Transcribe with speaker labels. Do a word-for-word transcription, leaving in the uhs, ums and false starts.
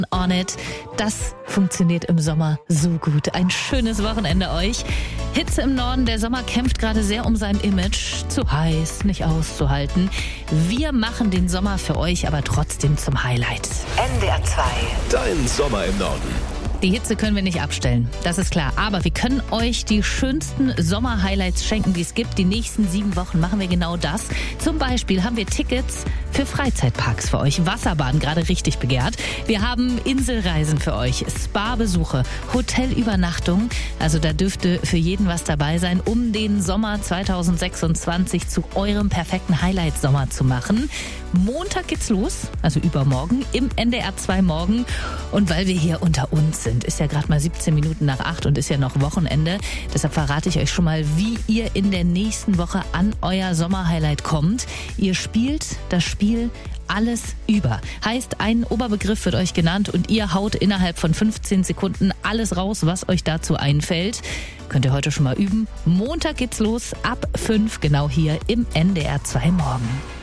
Speaker 1: On It. Das funktioniert im Sommer so gut. Ein schönes Wochenende euch. Hitze im Norden, der Sommer kämpft gerade sehr um sein Image. Zu heiß, nicht auszuhalten. Wir machen den Sommer für euch aber trotzdem zum Highlight.
Speaker 2: N D R zwei.
Speaker 3: Dein Sommer im Norden.
Speaker 1: Die Hitze können wir nicht abstellen, das ist klar. Aber wir können euch die schönsten Sommer-Highlights schenken, die es gibt. Die nächsten sieben Wochen machen wir genau das. Zum Beispiel haben wir Tickets für Freizeitparks für euch. Wasserbahn, gerade richtig begehrt. Wir haben Inselreisen für euch, Spa-Besuche, Hotelübernachtungen. Also da dürfte für jeden was dabei sein, um den Sommer zwanzig sechsundzwanzig zu eurem perfekten Highlight-Sommer zu machen. Montag geht's los, also übermorgen, im N D R zwei Morgen. Und weil wir hier unter uns sind, ist ja gerade mal siebzehn Minuten nach acht und ist ja noch Wochenende. Deshalb verrate ich euch schon mal, wie ihr in der nächsten Woche an euer Sommerhighlight kommt. Ihr spielt das Spiel Alles über. Heißt, ein Oberbegriff wird euch genannt und ihr haut innerhalb von fünfzehn Sekunden alles raus, was euch dazu einfällt. Könnt ihr heute schon mal üben. Montag geht's los, ab fünf, genau hier im N D R zwei Morgen.